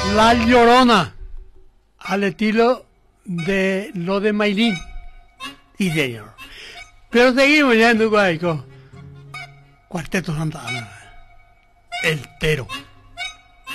La Llorona, al estilo de lo de Maylin. Y señor. Pero seguimos yendo con Cuarteto Santa Ana. El Tero.